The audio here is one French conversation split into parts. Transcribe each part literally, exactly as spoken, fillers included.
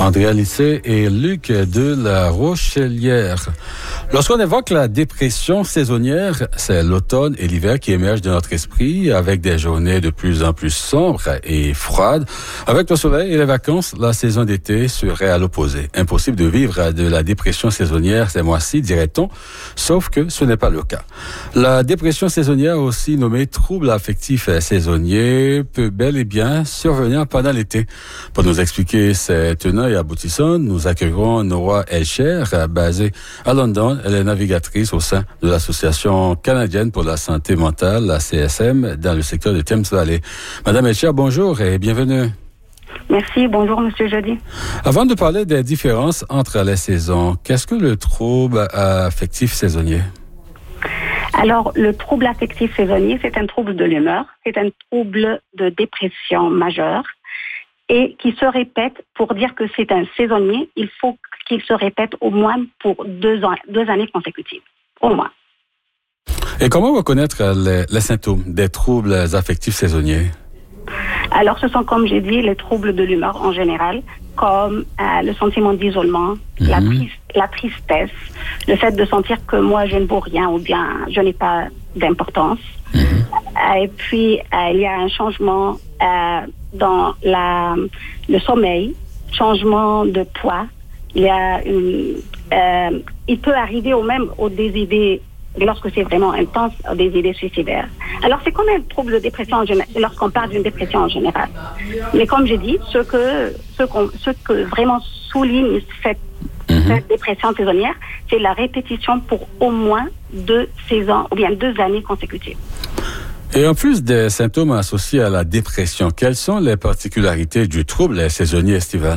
Andrea Lissé et Luc de la Rochelière. Lorsqu'on évoque la dépression saisonnière, c'est l'automne et l'hiver qui émergent de notre esprit avec des journées de plus en plus sombres et froides. Avec le soleil et les vacances, la saison d'été serait à l'opposé. Impossible de vivre de la dépression saisonnière ces mois-ci, dirait-on, sauf que ce n'est pas le cas. La dépression saisonnière, aussi nommée trouble affectif saisonnier, peut bel et bien survenir pendant l'été. Pour nous expliquer ces tenants et aboutissants, nous accueillerons Nora Elcher, basée à London. Elle est navigatrice au sein de l'Association canadienne pour la santé mentale, la C S M, dans le secteur de Thames Valley. Madame Elcher, bonjour et bienvenue. Merci, bonjour Monsieur Jody. Avant de parler des différences entre les saisons, qu'est-ce que le trouble affectif saisonnier? Alors, le trouble affectif saisonnier, c'est un trouble de l'humeur, c'est un trouble de dépression majeure et qui se répète. Pour dire que c'est un saisonnier, il faut qu'il se répète au moins pour deux, ans, deux années consécutives, au moins. Et comment reconnaître les, les symptômes des troubles affectifs saisonniers? Alors, ce sont, comme j'ai dit, les troubles de l'humeur en général, comme euh, le sentiment d'isolement, mmh. la, tri- la tristesse, le fait de sentir que moi, je ne vaux rien ou bien je n'ai pas d'importance. Mmh. Euh, et puis, euh, il y a un changement euh, dans la, le sommeil, changement de poids. Il y a une, euh, il peut arriver au même aux des idées, lorsque c'est vraiment intense, des idées suicidaires. Alors, c'est comme un trouble de dépression en général, lorsqu'on parle d'une dépression en général. Mais comme j'ai dit, ce que, ce qu'on, ce que vraiment souligne cette, mm-hmm. cette dépression saisonnière, c'est la répétition pour au moins deux saisons, ou bien deux années consécutives. Et en plus des symptômes associés à la dépression, quelles sont les particularités du trouble saisonnier estival?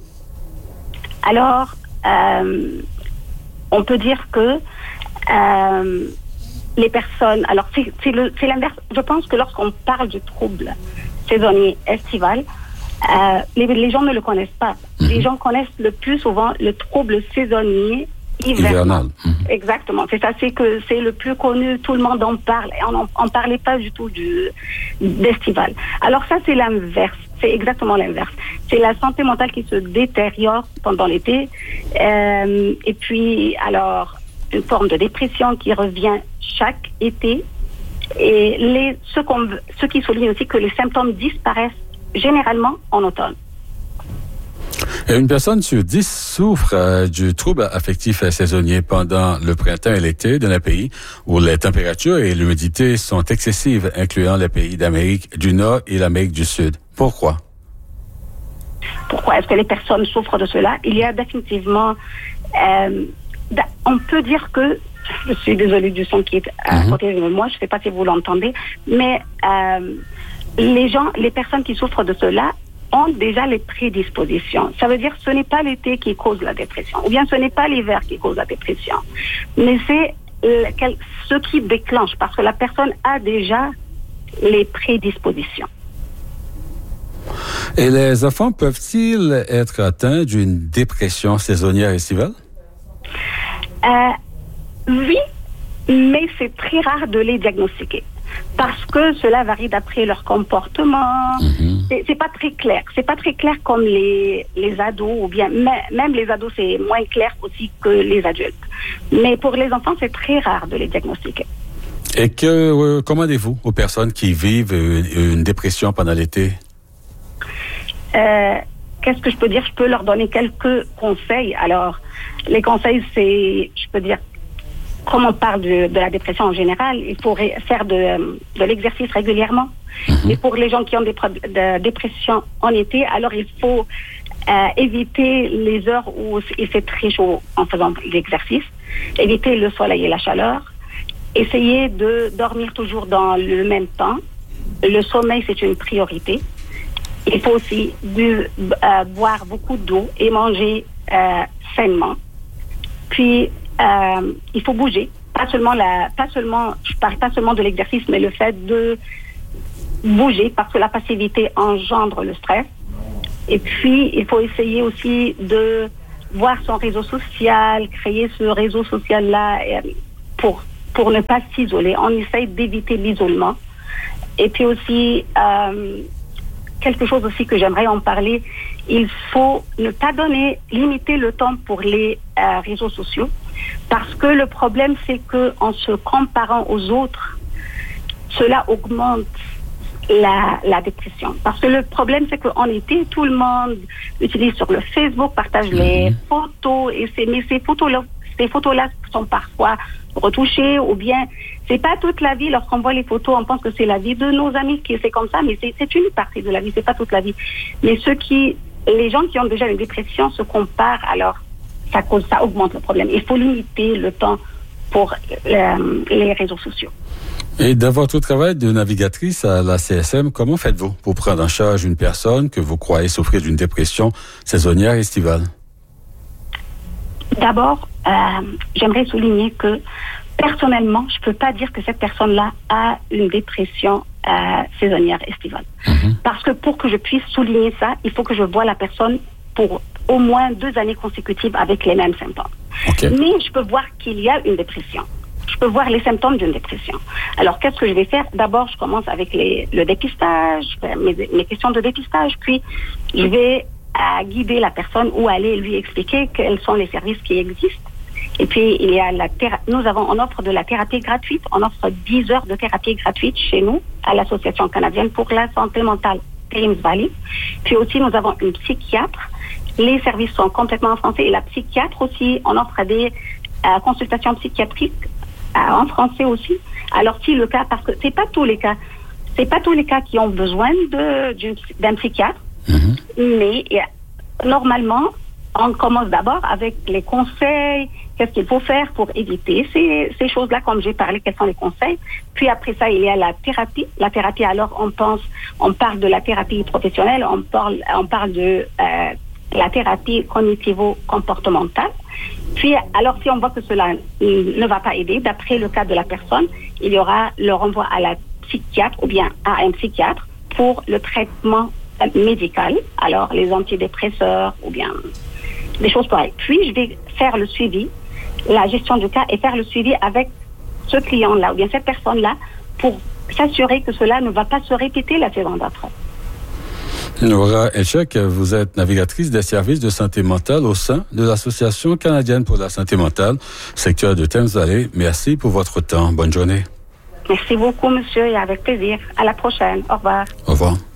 Alors, euh, on peut dire que Euh, les personnes, alors c'est, c'est, le, c'est l'inverse. Je pense que lorsqu'on parle du trouble saisonnier estival, euh, les, les gens ne le connaissent pas. Mm-hmm. Les gens connaissent le plus souvent le trouble saisonnier hivernal. hivernal. Mm-hmm. Exactement, c'est ça, c'est que c'est le plus connu, tout le monde en parle, et on n'en parlait pas du tout du, d'estival. Alors ça, c'est l'inverse, c'est exactement l'inverse. C'est la santé mentale qui se détériore pendant l'été, euh, et puis, alors, une forme de dépression qui revient chaque été. Et les, ce, qu'on, ce qui souligne aussi que les symptômes disparaissent généralement en automne. Et une personne sur dix souffre euh, du trouble affectif saisonnier pendant le printemps et l'été dans un pays où les températures et l'humidité sont excessives, incluant les pays d'Amérique du Nord et l'Amérique du Sud. Pourquoi? Pourquoi est-ce que les personnes souffrent de cela? Il y a définitivement... Euh, On peut dire que, je suis désolée du son qui est à côté de moi, je ne sais pas si vous l'entendez, mais euh, les gens, les personnes qui souffrent de cela ont déjà les prédispositions. Ça veut dire que ce n'est pas l'été qui cause la dépression, ou bien ce n'est pas l'hiver qui cause la dépression, mais c'est le, ce qui déclenche, parce que la personne a déjà les prédispositions. Et les enfants peuvent-ils être atteints d'une dépression saisonnière estivale? Euh, oui, mais c'est très rare de les diagnostiquer parce que cela varie d'après leur comportement. Mm-hmm. C'est, c'est pas très clair. C'est pas très clair comme les, les ados ou bien même les ados, c'est moins clair aussi que les adultes. Mais pour les enfants, c'est très rare de les diagnostiquer. Et que euh, commandez-vous aux personnes qui vivent une, une dépression pendant l'été? Euh, Qu'est-ce que je peux dire? Je peux leur donner quelques conseils. Alors, les conseils, c'est, je peux dire, comme on parle de, de la dépression en général, il faut ré- faire de, de l'exercice régulièrement. Mm-hmm. Et pour les gens qui ont des problèmes de dépression en été, alors il faut euh, éviter les heures où il fait très chaud en faisant l'exercice, éviter le soleil et la chaleur, essayer de dormir toujours dans le même temps. Le sommeil, c'est une priorité. Il faut aussi bu, euh, boire beaucoup d'eau et manger euh, sainement. Puis, euh, il faut bouger. Pas seulement la, pas seulement, je parle pas seulement de l'exercice, mais le fait de bouger parce que la passivité engendre le stress. Et puis, il faut essayer aussi de voir son réseau social, créer ce réseau social-là pour, pour ne pas s'isoler. On essaye d'éviter l'isolement. Et puis aussi, euh, quelque chose aussi que j'aimerais en parler, il faut ne pas donner, limiter le temps pour les euh, réseaux sociaux, parce que le problème, c'est que en se comparant aux autres, cela augmente la, la dépression. Parce que le problème, c'est qu'en été, tout le monde utilise sur le Facebook, partage les photos, et c'est, mais ces photos-là, ces photos-là sont parfois retouchées, ou bien c'est pas toute la vie. Lorsqu'on voit les photos, on pense que c'est la vie de nos amis, qui c'est comme ça, mais c'est, c'est une partie de la vie, c'est pas toute la vie. Mais ceux qui, les gens qui ont déjà une dépression se comparent, alors ça cause, ça augmente le problème. Il faut limiter le temps pour euh, les réseaux sociaux. Et dans votre travail de navigatrice à la C S M, comment faites-vous pour prendre en charge une personne que vous croyez souffrir d'une dépression saisonnière estivale? D'abord, euh, j'aimerais souligner que personnellement, je ne peux pas dire que cette personne-là a une dépression euh, saisonnière estivale. Mm-hmm. Parce que pour que je puisse souligner ça, il faut que je voie la personne pour au moins deux années consécutives avec les mêmes symptômes. Okay. Mais je peux voir qu'il y a une dépression. Je peux voir les symptômes d'une dépression. Alors, qu'est-ce que je vais faire? D'abord, je commence avec les, le dépistage, mes, mes questions de dépistage, puis je vais à guider la personne ou aller lui expliquer quels sont les services qui existent. Et puis, il y a la théra- nous avons, on offre de la thérapie gratuite. On offre dix heures de thérapie gratuite chez nous, à l'Association canadienne pour la santé mentale Thames Valley. Puis aussi, nous avons une psychiatre. Les services sont complètement en français. Et la psychiatre aussi, on offre des euh, consultations psychiatriques euh, en français aussi. Alors, si le cas, parce que c'est pas tous les cas, c'est pas tous les cas qui ont besoin de, d'une, d'un psychiatre. Mm-hmm. Mais normalement, on commence d'abord avec les conseils, qu'est-ce qu'il faut faire pour éviter ces, ces choses-là, comme j'ai parlé, quels sont les conseils. Puis après ça, il y a la thérapie. La thérapie, alors, on pense, on parle de la thérapie professionnelle, on parle, on parle de euh, la thérapie cognitivo-comportementale. Puis, alors, si on voit que cela ne va pas aider, d'après le cas de la personne, il y aura le renvoi à la psychiatre ou bien à un psychiatre pour le traitement médical, alors les antidépresseurs ou bien des choses pareilles. Puis, je vais faire le suivi, la gestion du cas et faire le suivi avec ce client-là ou bien cette personne-là pour s'assurer que cela ne va pas se répéter la saison d'après. Nora Elchek, vous êtes navigatrice des services de santé mentale au sein de l'Association canadienne pour la santé mentale, secteur de Thames Valley. Merci pour votre temps. Bonne journée. Merci beaucoup, monsieur, et avec plaisir. À la prochaine. Au revoir. Au revoir.